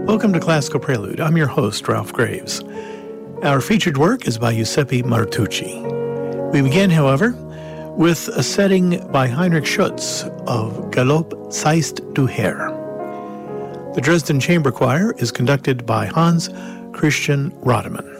Welcome to Classical Prelude. I'm your host, Ralph Graves. Our featured work is by Giuseppe Martucci. We begin, however, with a setting by Heinrich Schütz of Galopp Seist du Herr. The Dresden Chamber Choir is conducted by Hans Christian Rademann.